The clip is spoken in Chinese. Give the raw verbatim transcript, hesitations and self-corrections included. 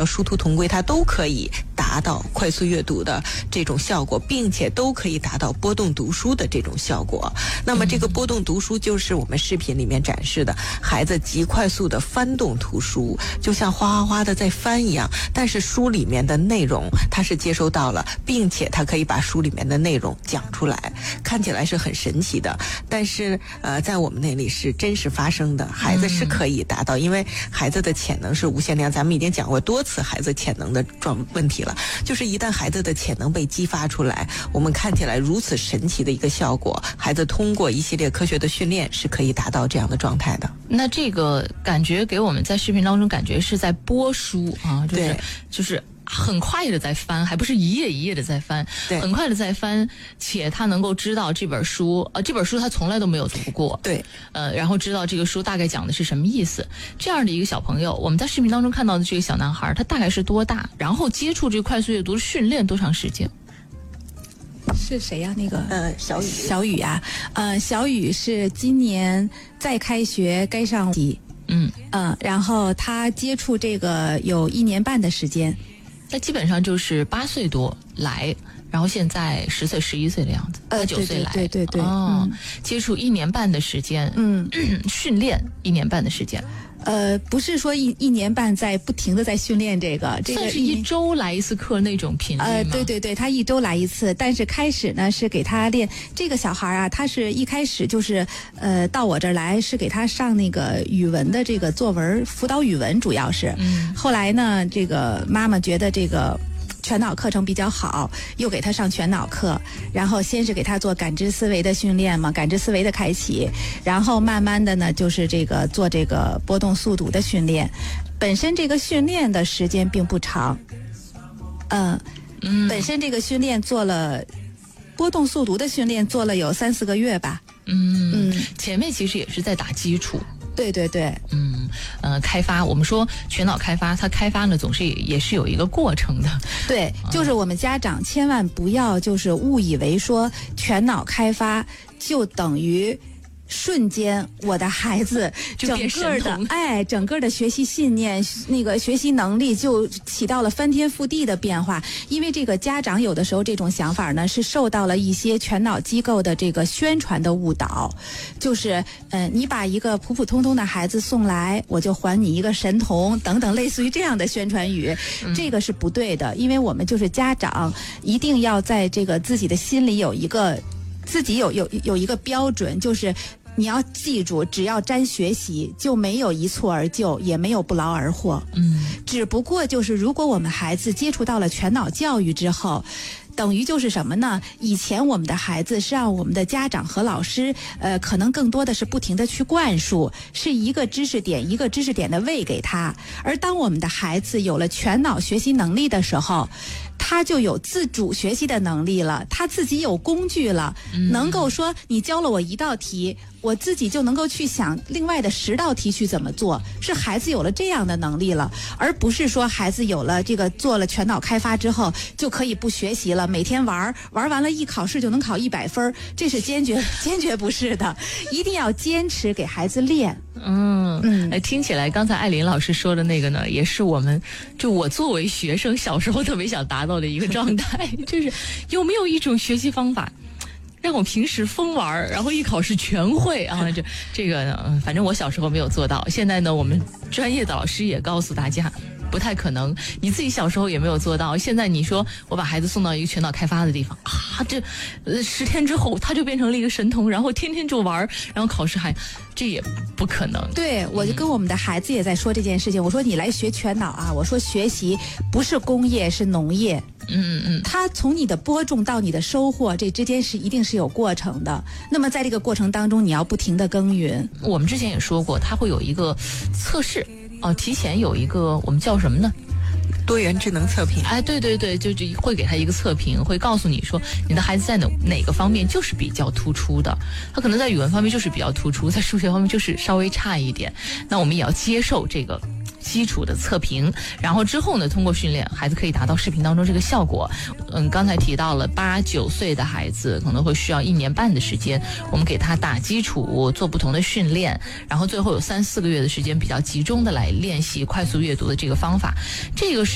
殊途同归，它都可以达到快速阅读的这种效果，并且都可以达到波动读书的这种效果。那么这个波动读书就是我们视频里面展示的孩子极快速的翻动图书，就像哗哗哗的在翻一样，但是书里面的内容他是接收到了，并且他可以把书里面的内容讲出来，看起来是很神奇的。但是呃，在我们那里是真实发生的，孩子是可以达到，因为孩子的潜能是无限量。咱们已经讲过多次孩子潜能的状问题了，就是一旦孩子的潜能被激发出来，我们看起来如此神奇的一个效果，孩子通过一系列科学的训练是可以达到这样的状态的。 那这个感觉给我们在视频当中感觉是在播书啊，就是就是很快的在翻，还不是一页一页的在翻，很快的在翻，且他能够知道这本书，呃，这本书他从来都没有读过， 对， 呃，然后知道这个书大概讲的是什么意思。这样的一个小朋友，我们在视频当中看到的这个小男孩，他大概是多大？然后接触这个快速阅读训练多长时间？ 是谁呀、啊？那个呃，小雨， 小雨啊，呃，小雨是今年再开学该上级， 嗯嗯、呃，然后他接触这个有一年半的时间。 那基本上就是八岁多来，然后现在十岁、十一岁的样子， 呃， 八九岁来， 对对对对， 哦、 嗯， 接触一年半的时间， 嗯， 训练一年半的时间。 呃，不是说一一年半在不停的在训练这个，这个算是一周来一次课那种频率吗？ 呃，对对对，他一周来一次，但是开始呢是给他练这个小孩啊，他是一开始就是呃到我这儿来是给他上那个语文的这个作文辅导语文，主要是， 嗯， 后来呢这个妈妈觉得这个全脑课程比较好，又给他上全脑课，然后先是给他做感知思维的训练嘛，感知思维的开启，然后慢慢的呢就是这个做这个波动速读的训练，本身这个训练的时间并不长，嗯、 嗯， 本身这个训练做了波动速读的训练做了有三四个月吧， 嗯嗯， 前面其实也是在打基础。 对对对， 嗯，呃，开发，我们说全脑开发，它开发呢总是也是有一个过程的。 对，就是我们家长千万不要就是误以为说全脑开发就等于瞬间我的孩子整个的哎整个的学习信念那个学习能力就起到了翻天覆地的变化，因为这个家长有的时候这种想法呢是受到了一些全脑机构的这个宣传的误导，就是呃你把一个普普通通的孩子送来我就还你一个神童等等类似于这样的宣传语、嗯、这个是不对的，因为我们就是家长一定要在这个自己的心里有一个自己有有有一个标准，就是你要记住，只要沾学习，就没有一蹴而就，也没有不劳而获。 嗯， 只不过就是如果我们孩子接触到了全脑教育之后，等于就是什么呢？以前我们的孩子是让我们的家长和老师，呃，可能更多的是不停的去灌输，是一个知识点一个知识点的喂给他。而当我们的孩子有了全脑学习能力的时候，他就有自主学习的能力了，他自己有工具了，嗯、能够说你教了我一道题，我自己就能够去想另外的十道题去怎么做，是孩子有了这样的能力了，而不是说孩子有了这个做了全脑开发之后就可以不学习了，每天玩玩完了一考试就能考一百分，这是坚决坚决不是的，一定要坚持给孩子练。 嗯嗯，哎，听起来刚才艾琳老师说的那个呢，也是我们就我作为学生小时候特别想达到的一个状态，就是有没有一种学习方法让我平时疯玩，然后一考试全会啊？这这个呢，反正我小时候没有做到。现在呢，我们专业的老师也告诉大家，不太可能。你自己小时候也没有做到。现在你说我把孩子送到一个全脑开发的地方啊，这呃十天之后他就变成了一个神童，然后天天就玩，然后考试还这也不可能。 对，我就跟我们的孩子也在说这件事情。我说你来学全脑啊，我说学习不是工业是农业。 嗯嗯， 它从你的播种到你的收获，这之间是一定是有过程的。那么在这个过程当中，你要不停的耕耘。 我们之前也说过，它会有一个测试哦、呃，提前有一个我们叫什么呢？ 多元智能测评。 哎，对对对，就就会给他一个测评，会告诉你说你的孩子在哪哪个方面就是比较突出的，他可能在语文方面就是比较突出，在数学方面就是稍微差一点。那我们也要接受这个基础的测评，然后之后呢，通过训练，孩子可以达到视频当中这个效果。嗯，刚才提到了八九岁的孩子可能会需要一年半的时间，我们给他打基础，做不同的训练，然后最后有三四个月的时间比较集中的来练习快速阅读的这个方法。这个是